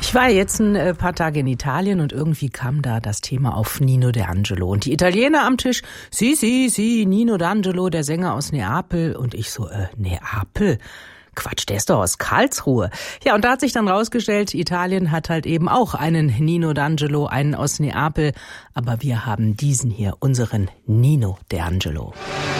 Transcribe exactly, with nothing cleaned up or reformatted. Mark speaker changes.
Speaker 1: Ich war jetzt ein paar Tage in Italien und irgendwie kam da das Thema auf Nino D'Angelo. Und die Italiener am Tisch, si, si, si, Nino D'Angelo, der Sänger aus Neapel. Und ich so, äh, Neapel? Quatsch, der ist doch aus Karlsruhe. Ja, und da hat sich dann rausgestellt, Italien hat halt eben auch einen Nino D'Angelo, einen aus Neapel. Aber wir haben diesen hier, unseren Nino D'Angelo.